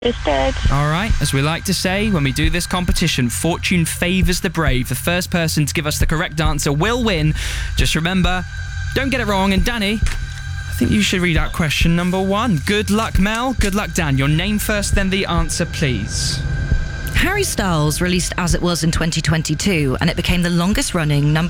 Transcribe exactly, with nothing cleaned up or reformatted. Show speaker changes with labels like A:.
A: Interested.
B: All right, as we like to say when we do this competition, fortune favours the brave. The first person to give us the correct answer will win. Just remember, don't get it wrong. And Danny, I think you should read out question number one. Good luck, Mel. Good luck, Dan. Your name first, then the answer, please.
C: Harry Styles released As It Was in twenty twenty-two, and it became the longest running number